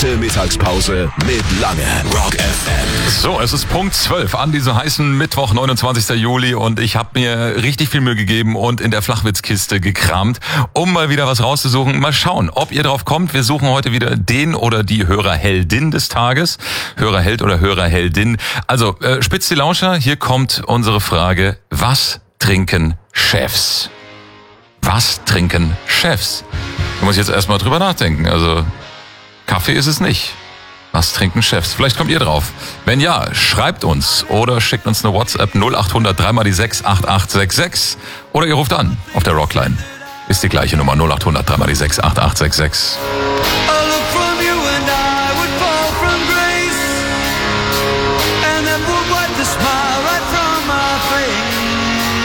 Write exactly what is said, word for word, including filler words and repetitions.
Die Mittagspause mit Lange. Rock F M. So, es ist Punkt zwölf an diesem heißen Mittwoch, neunundzwanzigsten Juli, und ich habe mir richtig viel Mühe gegeben und in der Flachwitzkiste gekramt, um mal wieder was rauszusuchen. Mal schauen, ob ihr drauf kommt. Wir suchen heute wieder den oder die Hörerheldin des Tages. Hörerheld oder Hörerheldin. Also, äh, spitzt die Lauscher, hier kommt unsere Frage: Was trinken Chefs? Was trinken Chefs? Da muss ich jetzt erstmal drüber nachdenken. Also, Kaffee ist es nicht. Was trinken Chefs? Vielleicht kommt ihr drauf. Wenn ja, schreibt uns oder schickt uns eine WhatsApp null acht hundert drei mal die sechs acht acht sechs sechs oder ihr ruft an auf der Rockline. Ist die gleiche Nummer null acht hundert drei mal die sechs acht acht sechs sechs.